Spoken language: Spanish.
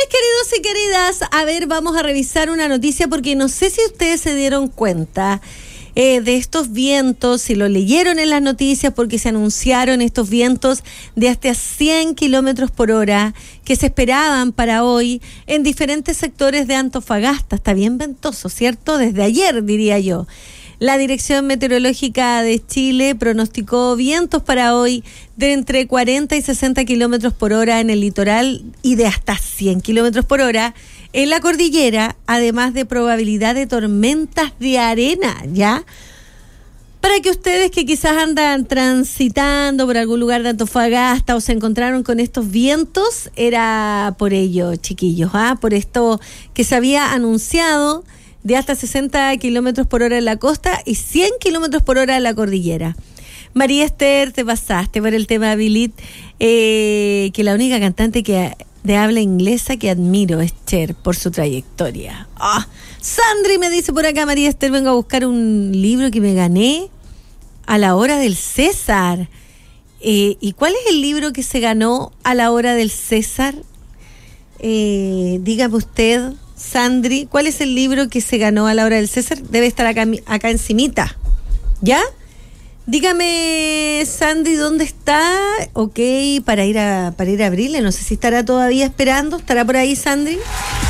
queridos y queridas, a ver, vamos a revisar una noticia porque no sé si ustedes se dieron cuenta de estos vientos, si lo leyeron en las noticias, porque se anunciaron estos vientos de hasta 100 kilómetros por hora que se esperaban para hoy en diferentes sectores de Antofagasta. Está bien ventoso, ¿cierto? Desde ayer, diría yo. La Dirección Meteorológica de Chile pronosticó vientos para hoy de entre 40 y 60 kilómetros por hora en el litoral y de hasta 100 kilómetros por hora en la cordillera, además de probabilidad de tormentas de arena, ¿ya? Para que ustedes que quizás andan transitando por algún lugar de Antofagasta o se encontraron con estos vientos, era por ello, chiquillos, por esto que se había anunciado de hasta 60 kilómetros por hora en la costa y 100 kilómetros por hora en la cordillera. María Esther, te pasaste por el tema de Billie, que la única cantante de habla inglesa que admiro es Cher por su trayectoria. Sandri me dice por acá, María Esther, vengo a buscar un libro que me gané a la hora del César. ¿Y cuál es el libro que se ganó a la hora del César? Dígame usted, Sandri, ¿cuál es el libro que se ganó a la hora del César? Debe estar acá encimita, ¿ya? Dígame, Sandri, ¿dónde está? Ok, para ir a abrirle, no sé si estará todavía esperando. ¿Estará por ahí, Sandri?